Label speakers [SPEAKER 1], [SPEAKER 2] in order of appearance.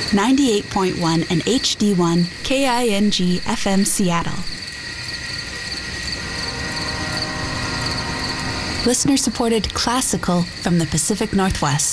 [SPEAKER 1] 98.1 and HD1 KING FM Seattle. Listener-supported classical from the Pacific Northwest.